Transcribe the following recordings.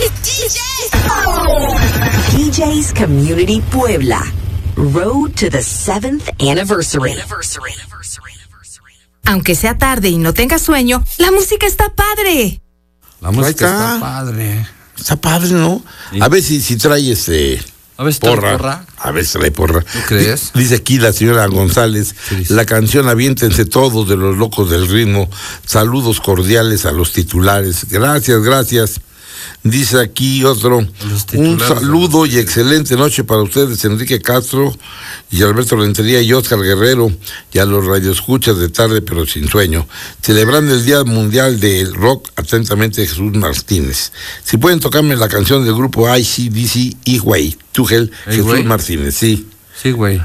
DJ's Community Puebla. Road to the 7th anniversary. Aunque sea tarde y no tengas sueño, la música está padre. La música está padre. Está padre, ¿no? Sí. A ver si trae a ver si porra. A ver si trae porra. ¿Tú crees? Dice aquí la señora González, sí. La canción Aviéntense Todos de los Locos del Ritmo. Saludos cordiales a los titulares. Gracias. Dice aquí otro, un saludo y excelente noche para ustedes, Enrique Castro y Alberto Rentería y Oscar Guerrero, y a los radioescuchas de tarde pero sin sueño, celebrando el Día Mundial del Rock. Atentamente, Jesús Martínez. Si pueden tocarme la canción del grupo ICDC, Güey, Tugel, Jesús Martínez, sí. Sí, güey.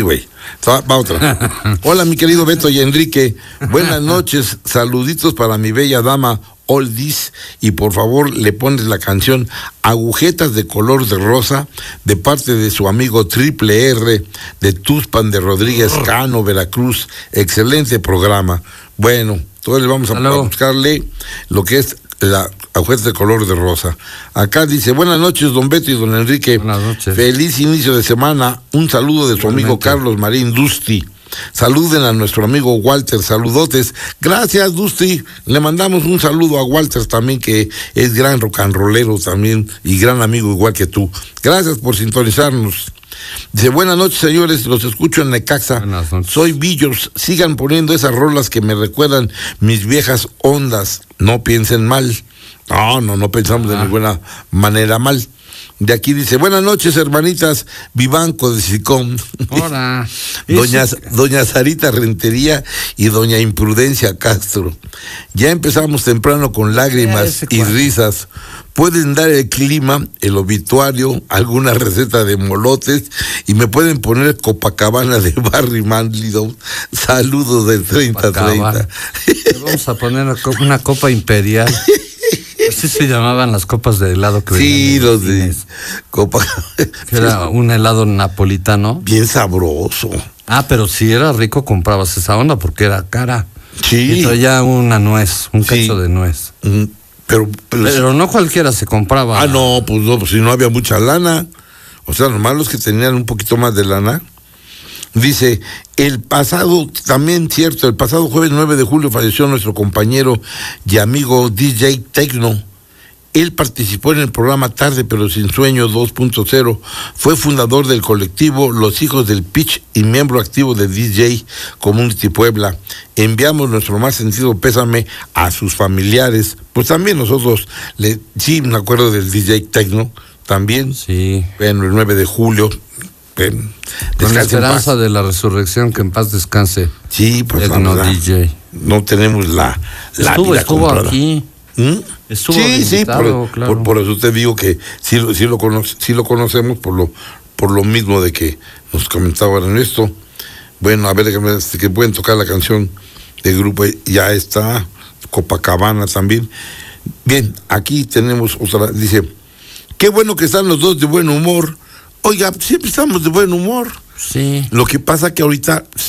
Va otra. Hola, mi querido Beto y Enrique. Buenas noches. Saluditos para mi bella dama Oldies. Y por favor, le pones la canción Agujetas de Color de Rosa de parte de su amigo Triple R de Tuxpan de Rodríguez Cano, Veracruz. Excelente programa. Bueno, entonces vamos a buscarle lo que es la Agujetas de Color de Rosa. Acá dice, buenas noches, don Beto y don Enrique. Buenas noches. Feliz inicio de semana. Un saludo de su amigo Carlos Marín Dusty. Saluden a nuestro amigo Walter, saludotes. Gracias, Dusty. Le mandamos un saludo a Walter también, que es gran rock and rollero también y gran amigo igual que tú. Gracias por sintonizarnos. Dice, buenas noches, señores, los escucho en Necaxa. Soy Billos, sigan poniendo esas rolas que me recuerdan mis viejas ondas. No piensen mal. No pensamos de ninguna manera mal. De aquí dice, buenas noches, hermanitas Vivanco de Sicón. Hola. Doña Sarita Rentería y doña Imprudencia Castro. Ya empezamos temprano con lágrimas y risas. Pueden dar el clima, el obituario, alguna receta de molotes y me pueden poner Copacabana de Barry Manilow. Saludos del 30-30. Vamos a poner una copa imperial. Así se llamaban las copas de helado que sí, los de copa. Era un helado napolitano. Bien sabroso. Pero si era rico comprabas esa onda porque era cara. Sí. Y traía una nuez, un cacho de nuez. Pero no cualquiera se compraba. No, pues si no había mucha lana. O sea, nomás los que tenían un poquito más de lana. Dice, el pasado jueves 9 de julio falleció nuestro compañero y amigo DJ Tecno. Él participó en el programa Tarde pero sin sueño 2.0, fue fundador del colectivo Los Hijos del Pitch y miembro activo de DJ Community Puebla. Enviamos nuestro más sentido pésame a sus familiares. Pues también nosotros, sí me acuerdo del DJ Tecno, también. Sí. Bueno, el 9 de julio. Con la esperanza de la resurrección, que en paz descanse. Sí, pues DJ. No tenemos la estuvo comprada. Aquí. Estuvo sí, claro. por eso te digo que sí lo conocemos por lo mismo de que nos comentaban en esto. Bueno, a ver que pueden tocar la canción del grupo, ya está Copacabana también. Bien, aquí tenemos otra, dice, qué bueno que están los dos de buen humor. Oiga, siempre estamos de buen humor. Sí. Lo que pasa que ahorita